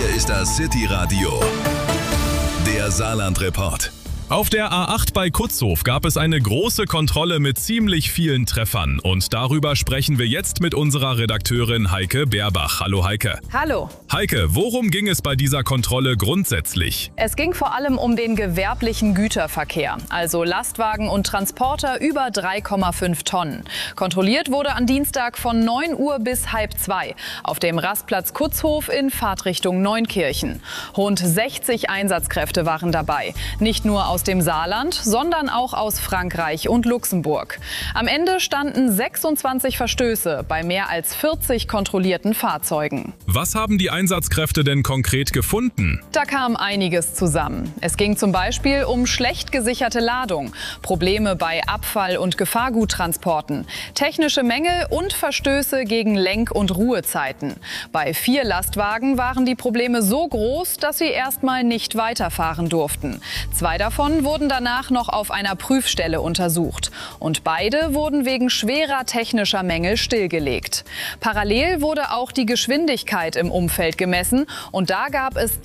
Hier ist das City Radio, der Saarland-Report. Auf der A8 bei Kutzhof gab es eine große Kontrolle mit ziemlich vielen Treffern. Und darüber sprechen wir jetzt mit unserer Redakteurin Heike Beerbach. Hallo Heike. Hallo. Heike, worum ging es bei dieser Kontrolle grundsätzlich? Es ging vor allem um den gewerblichen Güterverkehr, also Lastwagen und Transporter über 3,5 Tonnen. Kontrolliert wurde an Dienstag von 9 Uhr bis 1:30 auf dem Rastplatz Kutzhof in Fahrtrichtung Neunkirchen. Rund 60 Einsatzkräfte waren dabei, nicht nur aus dem Saarland, sondern auch aus Frankreich und Luxemburg. Am Ende standen 26 Verstöße bei mehr als 40 kontrollierten Fahrzeugen. Was haben die Einsatzkräfte denn konkret gefunden? Da kam einiges zusammen. Es ging zum Beispiel um schlecht gesicherte Ladung, Probleme bei Abfall- und Gefahrguttransporten, technische Mängel und Verstöße gegen Lenk- und Ruhezeiten. Bei 4 Lastwagen waren die Probleme so groß, dass sie erstmal nicht weiterfahren durften. 2 davon wurden danach noch auf einer Prüfstelle untersucht. Und beide wurden wegen schwerer technischer Mängel stillgelegt. Parallel wurde auch die Geschwindigkeit im Umfeld gemessen und da gab es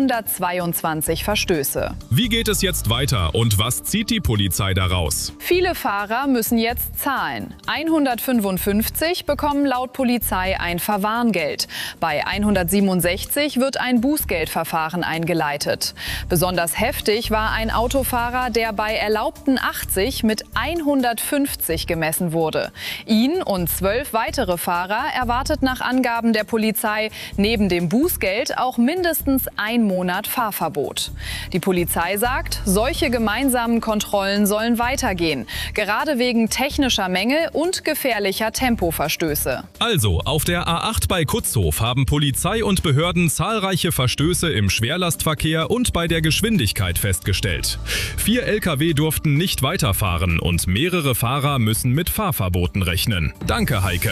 322 Verstöße. Wie geht es jetzt weiter und was zieht die Polizei daraus? Viele Fahrer müssen jetzt zahlen. 155 bekommen laut Polizei ein Verwarngeld. Bei 167 wird ein Bußgeldverfahren eingeleitet. Besonders heftig war ein Autofahrer, der bei erlaubten 80 mit 150 gemessen wurde. Ihn und 12 weitere Fahrer erwartet nach Angaben der Polizei neben dem Bußgeld auch mindestens 1 Monat Fahrverbot. Die Polizei sagt, solche gemeinsamen Kontrollen sollen weitergehen, gerade wegen technischer Mängel und gefährlicher Tempoverstöße. Also, auf der A8 bei Kutzhof haben Polizei und Behörden zahlreiche Verstöße im Schwerlastverkehr und bei der Geschwindigkeit festgestellt. 4 Lkw durften nicht weiterfahren und mehrere Fahrer müssen mit Fahrverboten rechnen. Danke, Heike.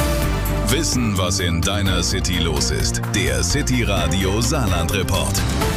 Wissen, was in deiner City los ist. Der City Radio Saarland-Report.